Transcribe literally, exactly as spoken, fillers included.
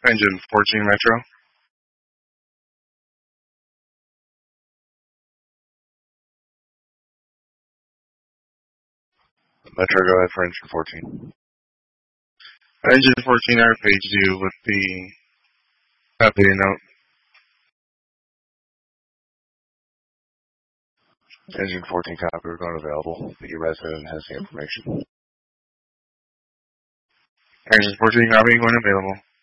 Engine fourteen Metro. Metro, go ahead for engine fourteen. Engine fourteen, I paged you with the updated note. Engine fourteen copy, we're going available, but your resident has the information. Engine fourteen copy, when available.